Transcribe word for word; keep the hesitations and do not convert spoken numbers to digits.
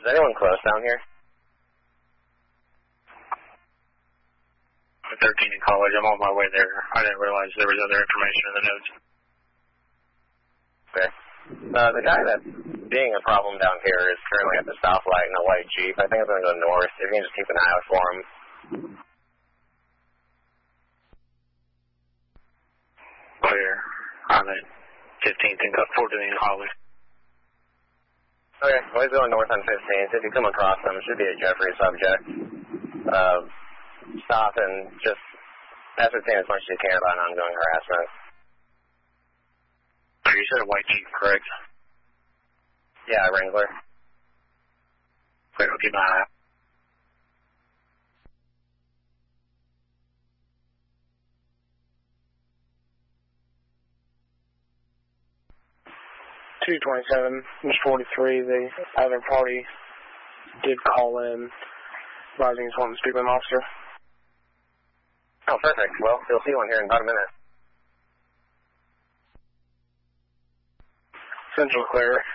Is anyone close down here? thirteen in college. I'm on my way there. I didn't realize there was other information in the notes. Okay. Uh, the guy that's being a problem down here is currently at the stoplight in a white Jeep. I think I'm going to go north. If you can just keep an eye out for him. Clear. I'm at fifteenth and fourteenth in college. Okay, well, he's going north on fifteenth. If you come across him, it should be a Jeffrey subject. Uh, stop and just ascertain as much as you can about ongoing harassment. You said a white Jeep, correct? Yeah, Wrangler. Great, I'll keep my eye out. two twenty-seven, forty-three, the other party did call in, advising he's wanting to speak with an officer. Oh, perfect. Well, you'll see one here in about a minute. Central clear.